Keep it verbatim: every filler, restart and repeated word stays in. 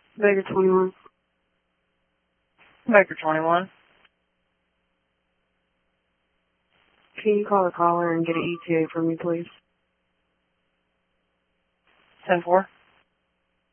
Baker twenty-one. Baker twenty-one. Can you call the caller and get an E T A for me, please? ten four.